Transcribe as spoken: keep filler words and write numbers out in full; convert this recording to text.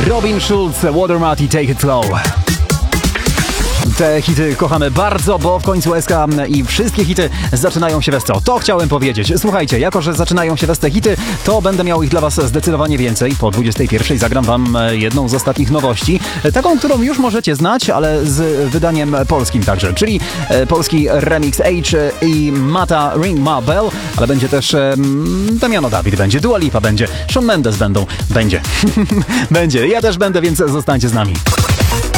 Robin Schulz, Watermat i Take It Slow. Te hity kochamy bardzo, bo w końcu S K i wszystkie hity zaczynają się we co. To chciałem powiedzieć. Słuchajcie, jako że zaczynają się we te hity, to będę miał ich dla was zdecydowanie więcej. Po dwudziestej pierwszej zagram wam jedną z ostatnich nowości. Taką, którą już możecie znać, ale z wydaniem polskim także. Czyli polski remix H i Mata Ring My Bell, ale będzie też um, Damiano David będzie, Dua Lipa będzie, Shawn Mendes będą, będzie. będzie. Ja też będę, więc zostańcie z nami.